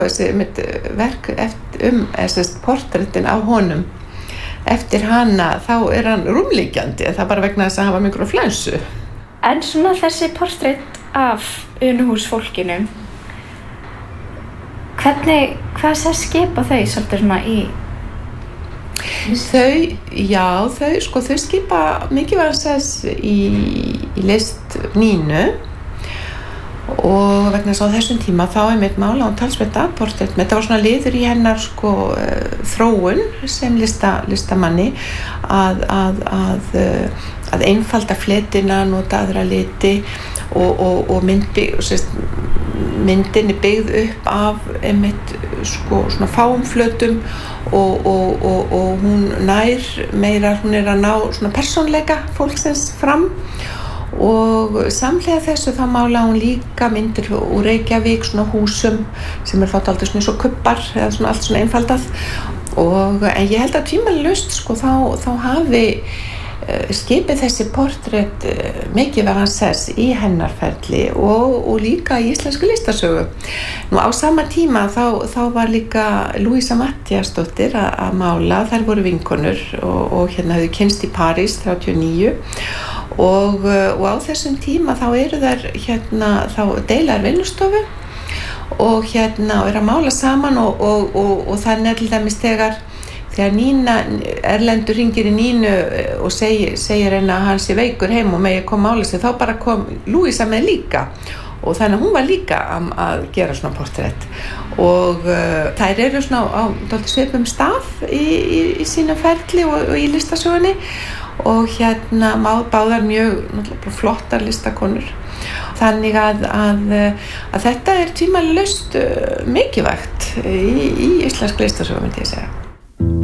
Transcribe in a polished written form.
Þessi verk portrettin af honum eftir hana, þá hann rúmliggjandi, það bara vegna þess að hann var miklu flensu. En svona þessi portrett af Unuhúsfólkinu, hvað skipa þau svolítið svona í? Þau skipa mikilvægan sess í list Nínu. Og vegna þess að á þessum tíma þá mála hún talsvert af portrett. Þetta var svona liður í hennar þróun sem listamanni að einfalda fletina, nota aðra liti og myndin byggð upp af svona fáum flötum og hún nær meira, hún að ná svona persónleika fólksins fram. Og samhliða þessu þá mála hún líka myndir úr Reykjavík, svona húsum sem þá dálítið svona eins og kubbar eða svona allt svona einfaldað. En ég held að tvímælalaust þá hafi skipið þessi portrett mikilvægan sess í hennar ferli og líka í íslensku listasögu. Á sama tíma þá var líka Louisa Matthíasdóttir að mála, þær voru vinkonur og höfðu kynnst í París 1939. Og á þessum tíma þá eru þær þá deila vinnustofu og að mála saman og þannig til dæmis þegar Nína Erlendur hringir í Nínu og segir henni að hann sé veikur heim og megi koma mála sig, þá bara kom Louisa með líka og þannig að hún var líka að gera svona portrett og þær eru svona á dálítið svipum stað í sínum ferli og í listasögunni og báðar mjög flottar listakonur. Þannig að þetta tvímælalaust mikilvægt í íslensk listasögu, myndi ég segja.